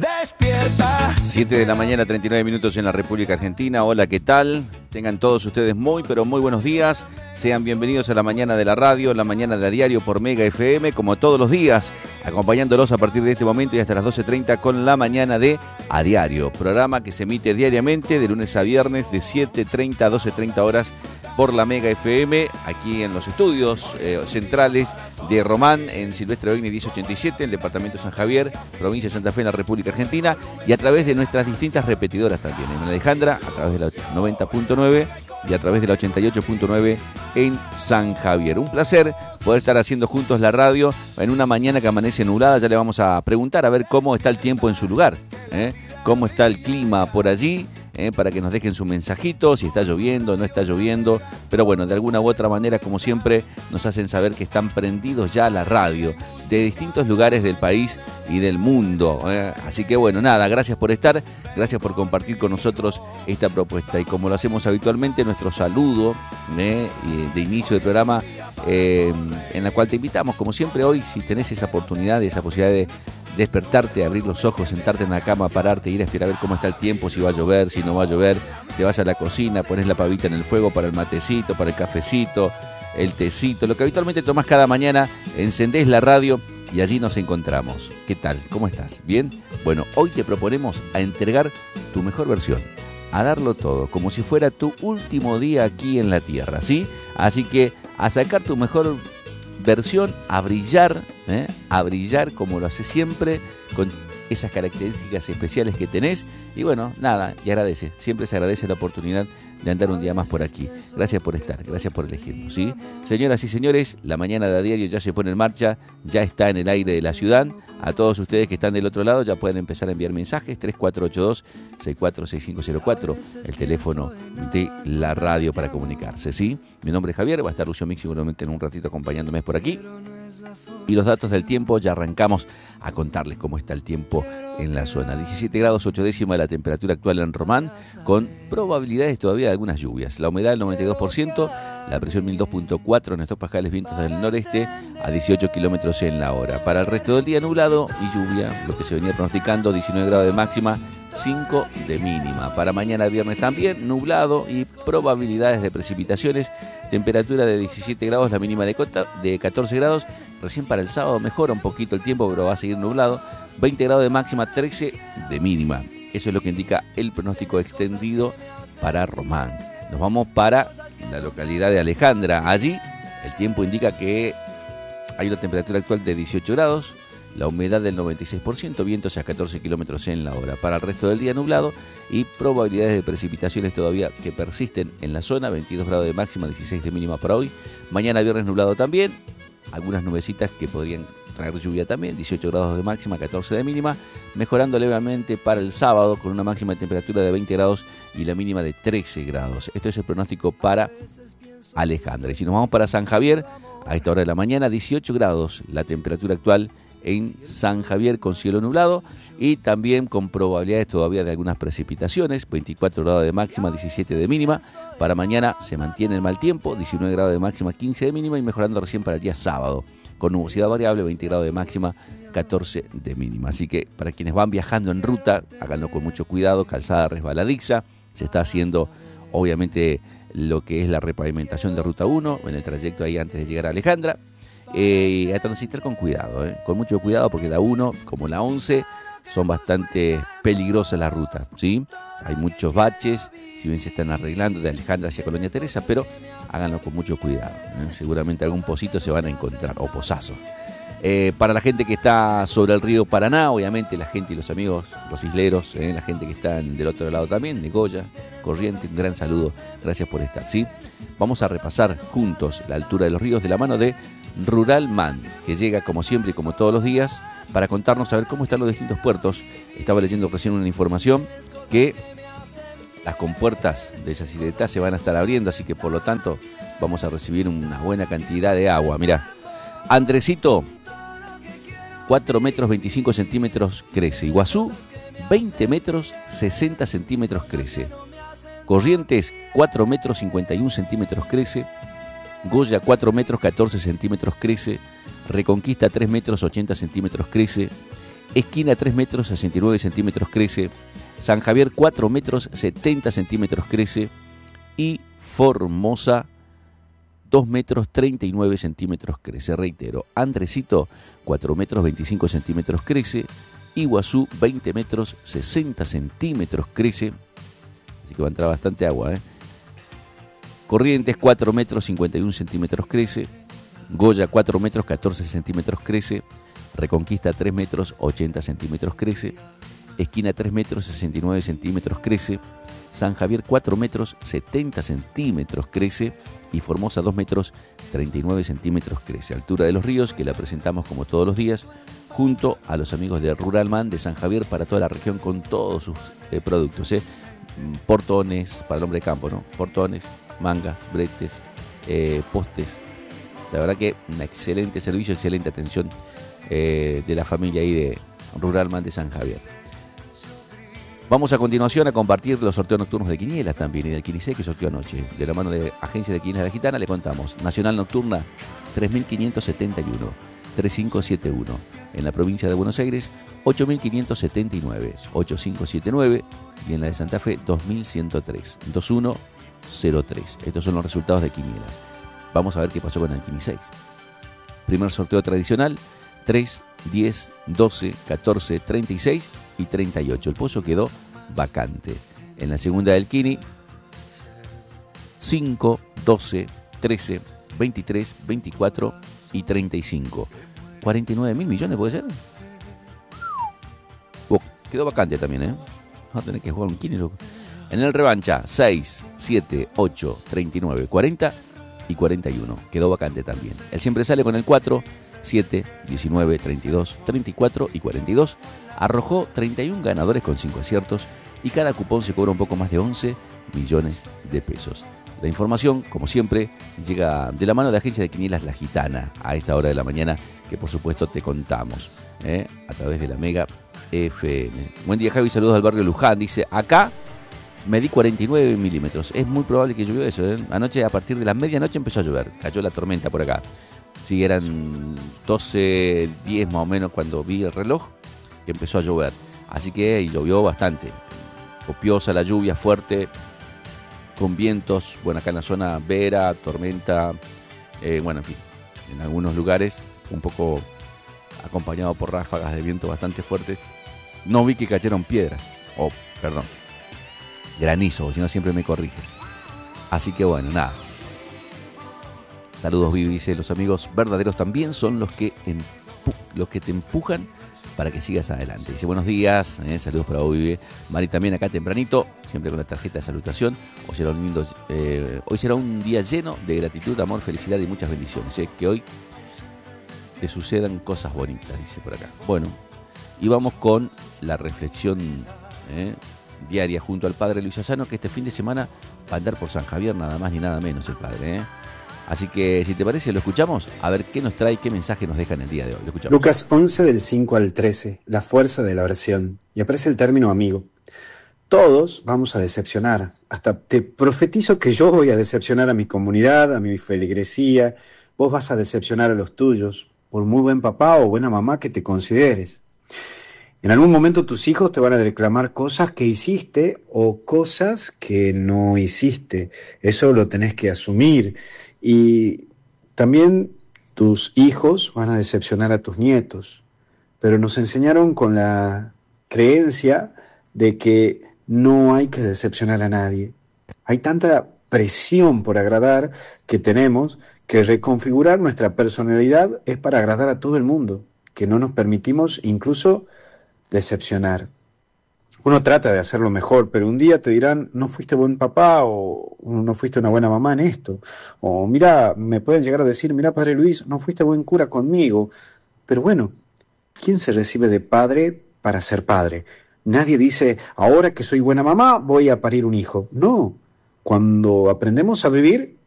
Despierta. 7 de la mañana, 39 minutos en la República Argentina. Hola, ¿qué tal? Tengan todos ustedes muy, pero muy buenos días. Sean bienvenidos a la mañana de la radio, la mañana de a diario por Mega FM, como todos los días, acompañándolos a partir de este momento y hasta las 12:30 con la mañana de a diario. Programa que se emite diariamente de lunes a viernes de 7:30 a 12:30 horas por la Mega FM, aquí en los estudios centrales de Román, en Silvestre Oigni 1087, el departamento de San Javier, provincia de Santa Fe, en la República Argentina, y a través de nuestras distintas repetidoras también, en Alejandra, a través de la 90.9 y a través de la 88.9 en San Javier. Un placer poder estar haciendo juntos la radio en una mañana que amanece nublada. Ya le vamos a preguntar a ver cómo está el tiempo en su lugar, cómo está el clima por allí, para que nos dejen su mensajito, si está lloviendo, no está lloviendo, pero bueno, de alguna u otra manera, como siempre, nos hacen saber que están prendidos ya a la radio de distintos lugares del país y del mundo, así que bueno, nada, gracias por estar, gracias por compartir con nosotros esta propuesta, y como lo hacemos habitualmente, nuestro saludo de inicio del programa, en la cual te invitamos, como siempre hoy, si tenés esa oportunidad, esa posibilidad de despertarte, abrir los ojos, sentarte en la cama, pararte, ir a esperar a ver cómo está el tiempo, si va a llover, si no va a llover, te vas a la cocina, pones la pavita en el fuego para el matecito, para el cafecito, el tecito, lo que habitualmente tomás cada mañana, encendés la radio y allí nos encontramos. ¿Qué tal? ¿Cómo estás? ¿Bien? Bueno, hoy te proponemos a entregar tu mejor versión, a darlo todo, como si fuera tu último día aquí en la tierra, ¿sí? Así que a sacar tu mejor versión, a brillar como lo hace siempre, con esas características especiales que tenés, y bueno, nada, y agradece, siempre se agradece la oportunidad de andar un día más por aquí. Gracias por estar, gracias por elegirnos, ¿sí? Señoras y señores, la mañana de a diario ya se pone en marcha, ya está en el aire de la ciudad. A todos ustedes que están del otro lado ya pueden empezar a enviar mensajes, 3482-646504, el teléfono de la radio para comunicarse, ¿sí? Mi nombre es Javier, va a estar Lucio Mix seguramente en un ratito acompañándome por aquí. Y los datos del tiempo, ya arrancamos a contarles cómo está el tiempo en la zona. 17 grados 8 décimas de la temperatura actual en Román, con probabilidades todavía de algunas lluvias. La humedad del 92%, la presión 1002.4 en hectopascales, vientos del noreste a 18 kilómetros en la hora. Para el resto del día nublado y lluvia, lo que se venía pronosticando, 19 grados de máxima, 5 de mínima. Para mañana viernes también nublado y probabilidades de precipitaciones, temperatura de 17 grados, la mínima de 14 grados. Recién para el sábado mejora un poquito el tiempo, pero va a seguir nublado, 20 grados de máxima, 13 de mínima. Eso es lo que indica el pronóstico extendido para Román. Nos vamos para la localidad de Alejandra. Allí el tiempo indica que hay una temperatura actual de 18 grados, la humedad del 96%, vientos a 14 kilómetros en la hora. Para el resto del día nublado y probabilidades de precipitaciones todavía que persisten en la zona, 22 grados de máxima, 16 de mínima para hoy. Mañana viernes nublado también, algunas nubecitas que podrían traer lluvia también, 18 grados de máxima, 14 de mínima, mejorando levemente para el sábado con una máxima de temperatura de 20 grados y la mínima de 13 grados. Esto es el pronóstico para Alejandra. Y si nos vamos para San Javier, a esta hora de la mañana, 18 grados la temperatura actual en San Javier, con cielo nublado y también con probabilidades todavía de algunas precipitaciones, 24 grados de máxima, 17 de mínima. Para mañana se mantiene el mal tiempo, 19 grados de máxima, 15 de mínima, y mejorando recién para el día sábado, con nubosidad variable, 20 grados de máxima, 14 de mínima. Así que para quienes van viajando en ruta, háganlo con mucho cuidado, calzada resbaladiza, se está haciendo obviamente lo que es la repavimentación de Ruta 1, en el trayecto ahí antes de llegar a Alejandra. A transitar con cuidado, con mucho cuidado, porque la 1 como la 11 son bastante peligrosas las rutas, ¿sí? Hay muchos baches, si bien se están arreglando de Alejandra hacia Colonia Teresa, pero háganlo con mucho cuidado, seguramente algún pocito se van a encontrar, o pozazo. Para la gente que está sobre el río Paraná, obviamente la gente y los amigos, los isleros, la gente que está del otro lado también, de Goya, Corrientes, un gran saludo, gracias por estar, ¿sí? Vamos a repasar juntos la altura de los ríos de la mano de Rural Man, que llega como siempre y como todos los días para contarnos a ver cómo están los distintos puertos. Estaba leyendo recién una información que las compuertas de Yacyretá se van a estar abriendo, así que por lo tanto vamos a recibir una buena cantidad de agua. Mirá, Andresito, 4 metros 25 centímetros crece. Iguazú, 20 metros 60 centímetros crece. Corrientes, 4 metros 51 centímetros crece. Goya, 4 metros 14 centímetros crece. Reconquista, 3 metros 80 centímetros crece. Esquina 3 metros 69 centímetros crece. San Javier 4 metros 70 centímetros crece. Y Formosa 2 metros 39 centímetros crece. Reitero, Andresito 4 metros 25 centímetros crece. Iguazú 20 metros 60 centímetros crece. Así que va a entrar bastante agua, ¿eh? Corrientes 4 metros 51 centímetros crece. Goya 4 metros 14 centímetros crece. Reconquista 3 metros 80 centímetros crece. Esquina 3 metros 69 centímetros crece. San Javier 4 metros 70 centímetros crece. Y Formosa 2 metros 39 centímetros crece. Altura de los ríos, que la presentamos como todos los días, junto a los amigos de Ruralman de San Javier para toda la región con todos sus productos. Portones, para el hombre de campo, ¿no? Portones, mangas, bretes, postes. La verdad que un excelente servicio, excelente atención de la familia ahí de Ruralman de San Javier. Vamos a continuación a compartir los sorteos nocturnos de Quinielas también y del Quinisé que sorteó anoche. De la mano de Agencia de Quinielas La Gitana le contamos. Nacional Nocturna 3571, 3571. En la provincia de Buenos Aires 8579, 8579. Y en la de Santa Fe 2103, 2103. Estos son los resultados de Quinielas. Vamos a ver qué pasó con el Quinisé. Primer sorteo tradicional, 3, 10, 12, 14, 36 y 38. El pozo quedó vacante. En la segunda del Quini, 5, 12, 13, 23, 24 y 35. 49 mil millones, ¿puede ser? Quedó vacante también, ¿eh? Vamos a tener que jugar un Quini, loco. En el revancha, 6, 7, 8, 39, 40 y 41. Quedó vacante también. El siempre sale con el 4, 7, 19, 32, 34 y 42. Arrojó 31 ganadores con 5 aciertos y cada cupón se cobra un poco más de 11 millones de pesos. La información, como siempre, llega de la mano de Agencia de Quinielas La Gitana a esta hora de la mañana, que por supuesto te contamos a través de la Mega FM. Buen día, Javi, saludos al barrio Luján. Dice, acá medí 49 milímetros. Es muy probable que llovió eso. Anoche, a partir de la medianoche, empezó a llover. Cayó la tormenta por acá. Sí, eran 12:10 más o menos cuando vi el reloj, que empezó a llover. Así que llovió bastante. Copiosa la lluvia, fuerte, con vientos. Bueno, acá en la zona Vera, tormenta. Bueno, en fin, en algunos lugares fue un poco acompañado por ráfagas de viento bastante fuertes. No vi que cayeron piedras. Perdón, granizo, si no siempre me corrige. Así que bueno, nada. Saludos, Vivi, dice, los amigos verdaderos también son los que te empujan para que sigas adelante. Dice, buenos días, saludos para vos, Vivi. Mari también acá tempranito, siempre con la tarjeta de salutación. Hoy será un día lleno de gratitud, amor, felicidad y muchas bendiciones. Que hoy te sucedan cosas bonitas, dice por acá. Bueno, y vamos con la reflexión diaria junto al padre Luis Asano, que este fin de semana va a andar por San Javier, nada más ni nada menos el padre, Así que, si te parece, lo escuchamos, a ver qué nos trae, qué mensaje nos deja en el día de hoy. Lo escuchamos. Lucas 11, del 5 al 13, la fuerza de la oración. Y aparece el término amigo. Todos vamos a decepcionar. Hasta te profetizo que yo voy a decepcionar a mi comunidad, a mi feligresía. Vos vas a decepcionar a los tuyos, por muy buen papá o buena mamá que te consideres. En algún momento tus hijos te van a reclamar cosas que hiciste o cosas que no hiciste. Eso lo tenés que asumir. Y también tus hijos van a decepcionar a tus nietos. Pero nos enseñaron con la creencia de que no hay que decepcionar a nadie. Hay tanta presión por agradar que tenemos que reconfigurar nuestra personalidad es para agradar a todo el mundo, que no nos permitimos incluso decepcionar. Uno trata de hacerlo mejor, pero un día te dirán, no fuiste buen papá o no fuiste una buena mamá en esto. O mira, me pueden llegar a decir, mira, padre Luis, no fuiste buen cura conmigo. Pero bueno, ¿quién se recibe de padre para ser padre? Nadie dice, ahora que soy buena mamá, voy a parir un hijo. No, cuando aprendemos a vivir,